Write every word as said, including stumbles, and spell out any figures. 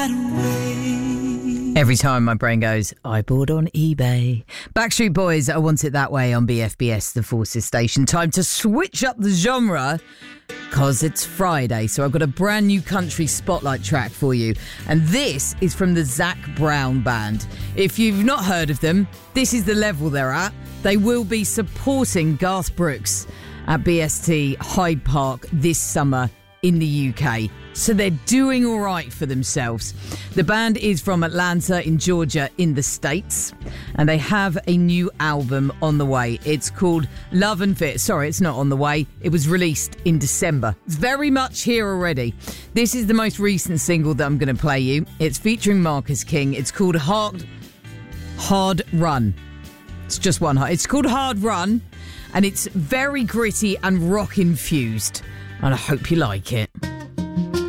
that way. Every time my brain goes, I bought on eBay. Backstreet Boys, I Want It That Way on B F B S, the Forces station. Time to switch up the genre, because it's Friday, so I've got a brand new country spotlight track for you. And this is from the Zac Brown Band. If you've not heard of them, this is the level they're at. They will be supporting Garth Brooks at B S T Hyde Park this summer in the U K. So they're doing all right for themselves. The band is from Atlanta in Georgia in the States, and they have a new album on the way. It's called Love and Fit. Sorry, it's not on the way. It was released in December. It's very much here already. This is the most recent single that I'm going to play you. It's featuring Marcus King. It's called Hard, Hard Run. It's just one. It's called Hard Run, and it's very gritty and rock infused. And I hope you like it.